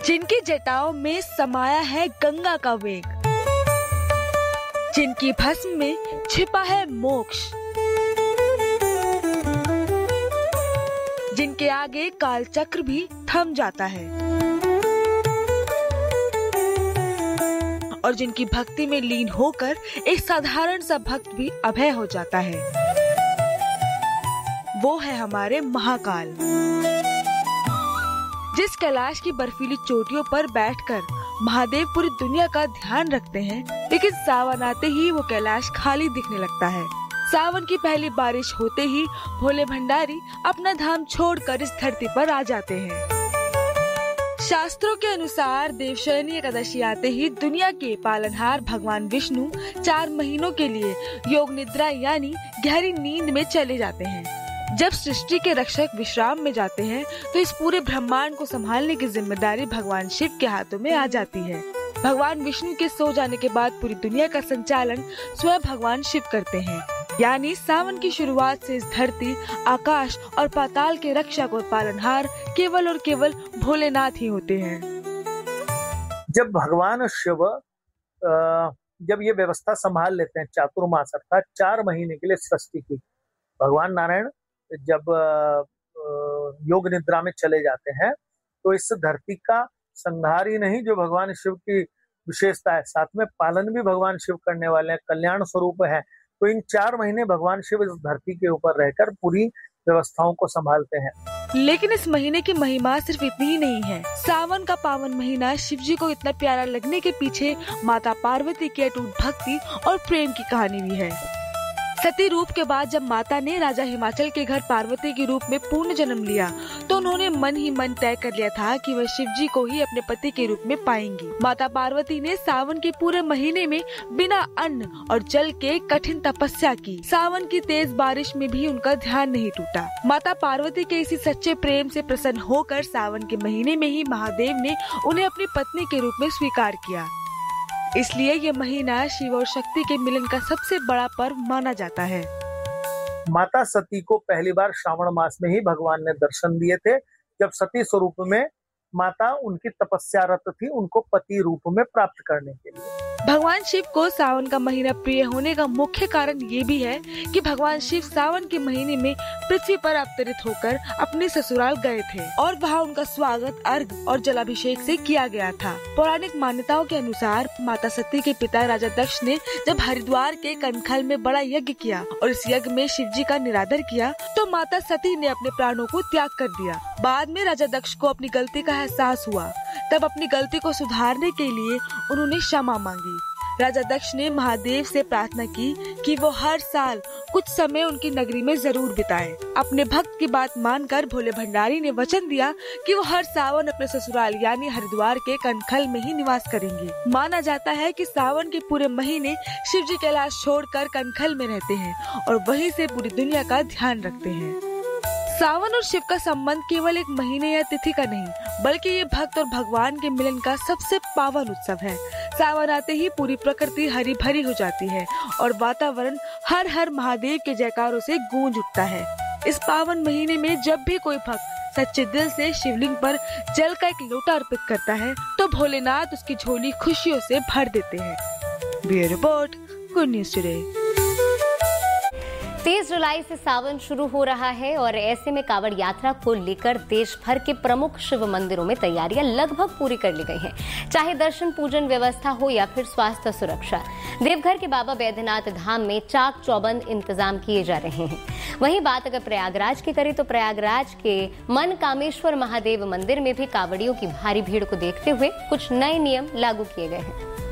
जिनकी जटाओं में समाया है गंगा का वेग, जिनकी भस्म में छिपा है मोक्ष, जिनके आगे काल चक्र भी थम जाता है और जिनकी भक्ति में लीन होकर एक साधारण सा भक्त भी अभय हो जाता है, वो है हमारे महाकाल। जिस कैलाश की बर्फीली चोटियों पर बैठकर महादेव पूरी दुनिया का ध्यान रखते हैं, लेकिन सावन आते ही वो कैलाश खाली दिखने लगता है। सावन की पहली बारिश होते ही भोले भंडारी अपना धाम छोड़कर इस धरती पर आ जाते हैं। शास्त्रों के अनुसार देवशयनी एकादशी आते ही दुनिया के पालनहार भगवान विष्णु 4 महीनों के लिए योग निद्रा यानी गहरी नींद में चले जाते हैं। जब सृष्टि के रक्षक विश्राम में जाते हैं तो इस पूरे ब्रह्मांड को संभालने की जिम्मेदारी भगवान शिव के हाथों में आ जाती है। भगवान विष्णु के सो जाने के बाद पूरी दुनिया का संचालन स्वयं भगवान शिव करते हैं। यानी सावन की शुरुआत से इस धरती, आकाश और पाताल के रक्षक और पालनहार केवल और केवल भोलेनाथ ही होते हैं। जब भगवान शिव जब ये व्यवस्था संभाल लेते हैं चातुर्मास अर्थात 4 महीने के लिए सृष्टि की, भगवान नारायण जब योग निद्रा में चले जाते हैं तो इस धरती का संहार ही नहीं जो भगवान शिव की विशेषता है, साथ में पालन भी भगवान शिव करने वाले हैं, कल्याण स्वरूप है। तो इन 4 महीने भगवान शिव इस धरती के ऊपर रहकर पूरी व्यवस्थाओं को संभालते हैं। लेकिन इस महीने की महिमा सिर्फ इतनी ही नहीं है। सावन का पावन महीना शिव जी को इतना प्यारा लगने के पीछे माता पार्वती की अटूट भक्ति और प्रेम की कहानी भी है। सती रूप के बाद जब माता ने राजा हिमाचल के घर पार्वती के रूप में पूर्ण जन्म लिया तो उन्होंने मन ही मन तय कर लिया था कि वह शिव जी को ही अपने पति के रूप में पाएंगी। माता पार्वती ने सावन के पूरे महीने में बिना अन्न और जल के कठिन तपस्या की। सावन की तेज बारिश में भी उनका ध्यान नहीं टूटा। माता पार्वती के इसी सच्चे प्रेम से प्रसन्न होकर सावन के महीने में ही महादेव ने उन्हें अपनी पत्नी के रूप में स्वीकार किया। इसलिए ये महीना शिव और शक्ति के मिलन का सबसे बड़ा पर्व माना जाता है। माता सती को पहली बार श्रावण मास में ही भगवान ने दर्शन दिए थे, जब सती स्वरूप में माता उनकी तपस्यारत थी उनको पति रूप में प्राप्त करने के लिए। भगवान शिव को सावन का महीना प्रिय होने का मुख्य कारण ये भी है कि भगवान शिव सावन के महीने में पृथ्वी पर अवतरित होकर अपने ससुराल गए थे और वहाँ उनका स्वागत अर्घ और जलाभिषेक से किया गया था। पौराणिक मान्यताओं के अनुसार माता सती के पिता राजा दक्ष ने जब हरिद्वार के कनखल में बड़ा यज्ञ किया और इस यज्ञ में शिव जी का निरादर किया तो माता सती ने अपने प्राणों को त्याग कर दिया। बाद में राजा दक्ष को अपनी गलती का एहसास हुआ, तब अपनी गलती को सुधारने के लिए उन्होंने क्षमा मांगी। राजा दक्ष ने महादेव से प्रार्थना की कि वो हर साल कुछ समय उनकी नगरी में जरूर बिताएं। अपने भक्त की बात मानकर भोले भंडारी ने वचन दिया कि वो हर सावन अपने ससुराल यानी हरिद्वार के कनखल में ही निवास करेंगे। माना जाता है कि सावन के पूरे महीने शिव जी कैलाश छोड़कर कनखल में रहते हैं और वहीं से पूरी दुनिया का ध्यान रखते हैं। सावन और शिव का संबंध केवल एक महीने या तिथि का नहीं, बल्कि ये भक्त और भगवान के मिलन का सबसे पावन उत्सव है। सावन आते ही पूरी प्रकृति हरी भरी हो जाती है और वातावरण हर हर महादेव के जयकारों से गूंज उठता है। इस पावन महीने में जब भी कोई भक्त सच्चे दिल से शिवलिंग पर जल का एक लोटा अर्पित करता है तो भोलेनाथ उसकी झोली खुशियों से भर देते हैं। Bureau report, good news today. 30 जुलाई से सावन शुरू हो रहा है और ऐसे में कांवड़ यात्रा को लेकर देश भर के प्रमुख शिव मंदिरों में तैयारियां लगभग पूरी कर ली गई हैं। चाहे दर्शन पूजन व्यवस्था हो या फिर स्वास्थ्य सुरक्षा, देवघर के बाबा बैद्यनाथ धाम में चाक चौबंद इंतजाम किए जा रहे हैं। वहीं बात अगर प्रयागराज की करें तो प्रयागराज के मनकामेश्वर महादेव मंदिर में भी कांवड़ियों की भारी भीड़ को देखते हुए कुछ नए नियम लागू किए गए हैं।